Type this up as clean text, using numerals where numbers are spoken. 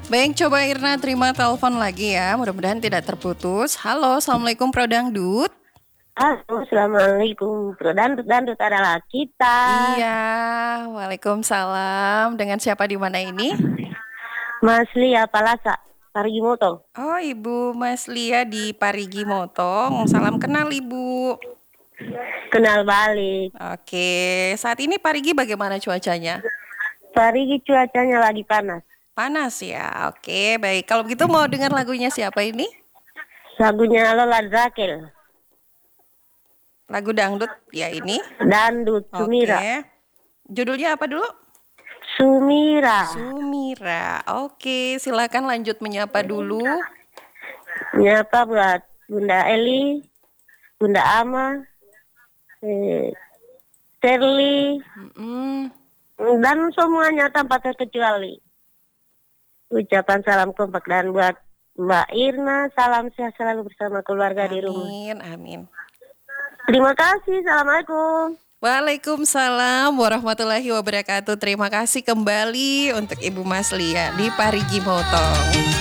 Baik, coba Irna terima telepon lagi ya. Mudah-mudahan tidak terputus. Halo, Assalamualaikum Pro Dangdut. Halo, Assalamualaikum. Bro Dandut, Dandut adalah kita. Iya, Waalaikumsalam. Dengan siapa di mana ini? Mas Lia Palasa, Parigi Motong. Oh, Ibu Mas Lia di Parigi Motong. Salam kenal, Ibu. Kenal balik. Oke, saat ini Parigi bagaimana cuacanya? Parigi cuacanya lagi panas. Panas ya. Oke, baik. Kalau begitu mau dengar lagunya siapa ini? Lagunya Lola Zakel. Lagu dangdut ya ini. Dandut, Sumira. Oke. Judulnya apa dulu? Sumira. Sumira. Oke, silakan lanjut menyapa dulu. Nyapa buat Bunda Eli, Bunda Ama, Shirley, Mm-mm. dan semuanya tanpa terkecuali. Ucapan salam kompak dan buat Mbak Irna, salam sehat selalu bersama keluarga di rumah. Amin, amin. Terima kasih, Assalamualaikum. Waalaikumsalam warahmatullahi wabarakatuh. Terima kasih kembali untuk Ibu Mas Lia di Parigi Motong.